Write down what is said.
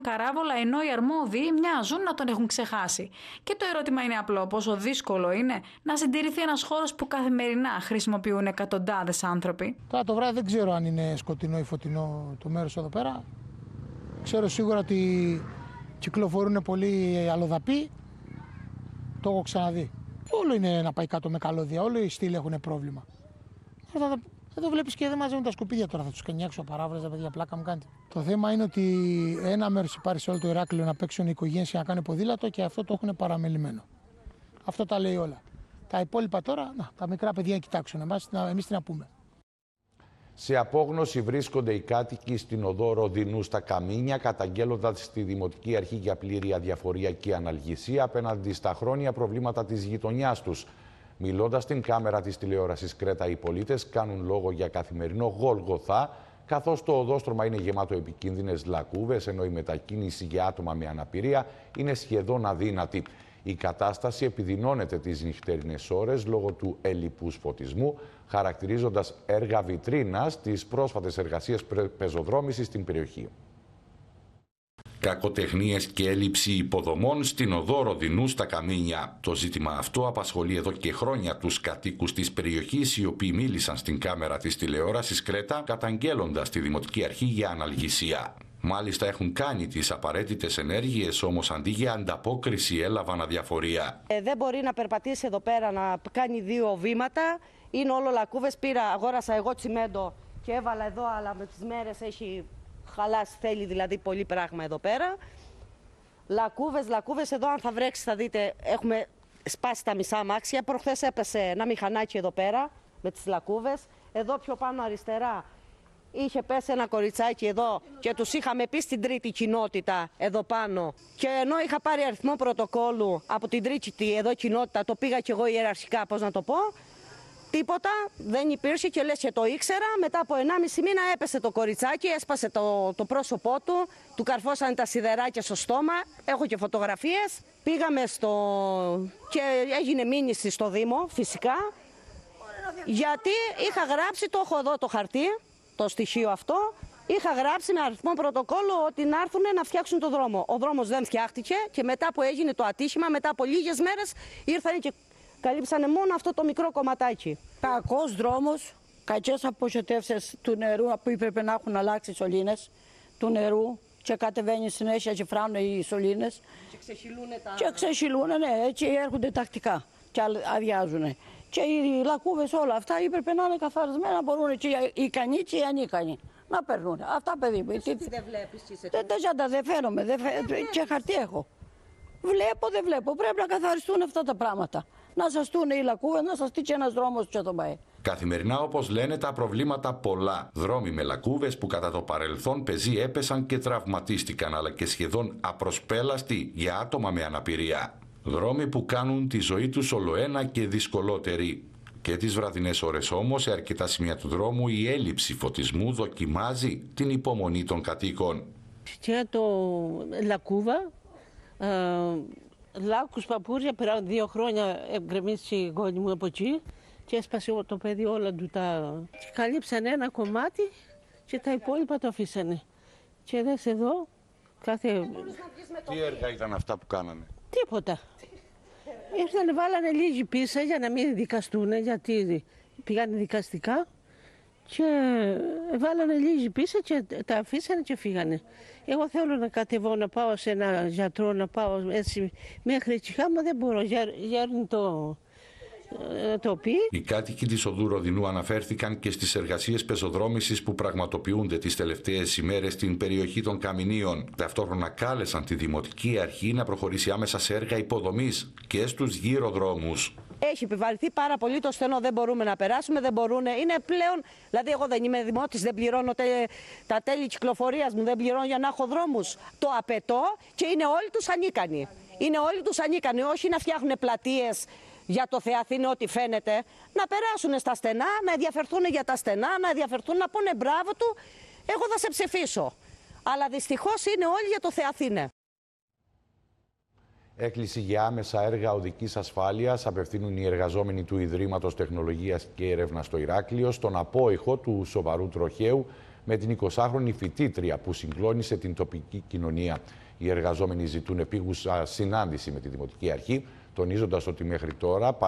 Καράβολα, ενώ οι αρμόδιοι μοιάζουν να τον έχουν ξεχάσει. Και το ερώτημα είναι απλό: πόσο δύσκολο είναι να συντηρηθεί ένας χώρος που καθημερινά χρησιμοποιούν εκατοντάδες άνθρωποι. Τώρα το βράδυ δεν ξέρω αν είναι σκοτεινό ή φωτεινό το μέρος εδώ πέρα. Ξέρω σίγουρα ότι κυκλοφορούν πολλοί αλλοδαποί. Το έχω ξαναδεί. Όλο είναι να πάει κάτω με καλώδια, όλοι οι στήλοι έχουν πρόβλημα. Εδώ βλέπεις και δεν μαζεύουν τα σκουπίδια τώρα, θα τους κάνει έξω παράβρες, τα παιδιά, πλάκα μου κάνετε. Το θέμα είναι ότι ένα μέρος υπάρχει σε όλο το Ηράκλειο να παίξουν οι οικογένειες και να κάνουν ποδήλατο και αυτό το έχουν παραμελημένο. Αυτό τα λέει όλα. Τα υπόλοιπα τώρα, τα μικρά παιδιά κοιτάξουν, εμείς τι να πούμε. Σε απόγνωση βρίσκονται οι κάτοικοι στην οδό Ροδινού στα Καμίνια, καταγγέλλοντας στη Δημοτική Αρχή για πλήρη αδιαφορία και αναλγησία απέναντι στα χρόνια προβλήματα της γειτονιάς τους. Μιλώντας στην κάμερα της τηλεόρασης Κρέτα, οι πολίτες κάνουν λόγο για καθημερινό γολγοθά, καθώς το οδόστρωμα είναι γεμάτο επικίνδυνες λακκούβες, ενώ η μετακίνηση για άτομα με αναπηρία είναι σχεδόν αδύνατη. Η κατάσταση επιδεινώνεται τις νυχτερινές ώρες λόγω του ελλειπούς φωτισμού, χαρακτηρίζοντας έργα βιτρίνας τις πρόσφατες εργασίες πεζοδρόμησης στην περιοχή. Κακοτεχνίες και έλλειψη υποδομών στην οδό Ροδινού στα Καμίνια. Το ζήτημα αυτό απασχολεί εδώ και χρόνια τους κατοίκους της περιοχής, οι οποίοι μίλησαν στην κάμερα της τηλεόρασης Κρέτα, καταγγέλλοντας τη Δημοτική Αρχή για αναλγησία. Μάλιστα έχουν κάνει τις απαραίτητες ενέργειες, όμως αντί για ανταπόκριση έλαβαν αδιαφορία. Δεν μπορεί να περπατήσει εδώ πέρα, να κάνει 2 βήματα. Είναι όλο λακκούβες. Αγόρασα εγώ τσιμέντο και έβαλα εδώ, αλλά με τις μέρες έχει χαλάσει, θέλει δηλαδή πολύ πράγμα εδώ πέρα. Λακκούβες εδώ, αν θα βρέξει θα δείτε, έχουμε σπάσει τα μισά αμάξια. Προχθές έπεσε ένα μηχανάκι εδώ πέρα με τις λακκούβες. Εδώ πιο πάνω αριστερά είχε πέσει ένα κοριτσάκι εδώ και τους είχαμε πει στην τρίτη κοινότητα εδώ πάνω. Και ενώ είχα πάρει αριθμό πρωτοκόλλου από την τρίτη εδώ κοινότητα, το πήγα κι εγώ ιεραρχικά, πώς να το πω. Τίποτα, δεν υπήρχε και λες και το ήξερα. Μετά από 1,5 μήνα έπεσε το κοριτσάκι, έσπασε το πρόσωπό του καρφώσανε τα σιδεράκια στο στόμα. Έχω και φωτογραφίες. Πήγαμε και έγινε μήνυση στο Δήμο, φυσικά. Γιατί είχα γράψει, το έχω εδώ το χαρτί, το στοιχείο αυτό. Είχα γράψει με αριθμό πρωτοκόλλου ότι να έρθουν να φτιάξουν το δρόμο. Ο δρόμος δεν φτιάχτηκε και μετά που έγινε το ατύχημα, μετά από λίγες μέρες ήρθαν και καλύψανε μόνο αυτό το μικρό κομματάκι. Κακός δρόμος, κακές αποχετεύσεις του νερού που έπρεπε να έχουν αλλάξει οι σωλήνες του νερού και κατεβαίνει συνέχεια και φράνουν οι σωλήνες. Και ξεχυλούνε ναι, έτσι έρχονται τακτικά και αδειάζουν. Και οι λακκούβες όλα αυτά έπρεπε να είναι καθαρισμένα, να μπορούν και οι ικανοί και οι ανίκανοι να περνούν. Αυτά παιδί μου. Εσύ δεν βλέπεις, είσαι δεν φαίνομαι, και χαρτί έχω. Δεν βλέπω. Πρέπει να καθαριστούν αυτά τα πράγματα. Να σαστούν οι λακκούβες, να σαστεί και ένας δρόμος και το πάει. Καθημερινά, όπως λένε, τα προβλήματα πολλά. Δρόμοι με λακκούβες που κατά το παρελθόν πεζοί έπεσαν και τραυματίστηκαν, αλλά και σχεδόν απροσπέλαστοι για άτομα με αναπηρία. Δρόμοι που κάνουν τη ζωή τους ολοένα και δυσκολότερη. Και τις βραδινές ώρες όμως, σε αρκετά σημεία του δρόμου, η έλλειψη φωτισμού δοκιμάζει την υπομονή των κατοίκων. Και το λακκούβα, λάκκους παπούρια, πέρα 2 χρόνια γκρεμίσει η γόνη μου από εκεί και έσπασε το παιδί όλα του τα... Καλύψανε ένα κομμάτι και τα υπόλοιπα το αφήσανε. Και δες εδώ, κάθε... Τι έργα ήταν αυτά που κάνανε? Τίποτα. Ήρθανε, βάλανε λίγη πίσα για να μην δικαστούν, γιατί πήγανε δικαστικά και βάλανε λίγη πίσα και τα αφήσανε και φύγανε. Εγώ θέλω να κατεβώ, να πάω σε ένα γιατρό, να πάω έτσι μέχρι Τσιχάμα, δεν μπορώ, γέρνει το πει. Οι κάτοικοι της οδού Ροδινού αναφέρθηκαν και στις εργασίες πεζοδρόμησης που πραγματοποιούνται τις τελευταίες ημέρες στην περιοχή των Καμινίων. Ταυτόχρονα κάλεσαν τη Δημοτική Αρχή να προχωρήσει άμεσα σε έργα υποδομής και στους γύρω-δρόμους. Έχει επιβαρυνθεί πάρα πολύ το στενό, δεν μπορούμε να περάσουμε, δεν μπορούν. Είναι πλέον, δηλαδή εγώ δεν είμαι δημότης, δεν πληρώνω τα τέλη κυκλοφορίας μου, δεν πληρώνω για να έχω δρόμους. Το απαιτώ και είναι όλοι τους ανίκανοι. Είναι όλοι τους ανίκανοι, όχι να φτιάχνουν πλατείες για το Θεαθήνο, ό,τι φαίνεται, να περάσουν στα στενά, να ενδιαφερθούν για τα στενά, να ενδιαφερθούν να πούνε μπράβο του, εγώ θα σε ψηφίσω. Αλλά δυστυχώς είναι όλοι για το Θεαθήνε. Έκκληση για άμεσα έργα οδικής ασφάλειας απευθύνουν οι εργαζόμενοι του Ιδρύματος Τεχνολογίας και Έρευνας στο Ηράκλειο στον απόϊχο του σοβαρού τροχαίου με την 20χρονη φοιτήτρια που συγκλώνησε την τοπική κοινωνία. Οι εργαζόμενοι ζητούν επίγουσα συνάντηση με τη Δημοτική Αρχή, τονίζοντας ότι μέχρι τώρα